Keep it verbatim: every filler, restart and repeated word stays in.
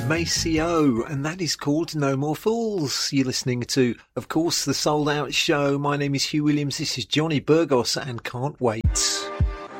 Maceo, and that is called No More Fools. You're listening to, of course, The Sold Out Show. My name is Hugh Williams. This is Johnny Burgos and Can't Wait.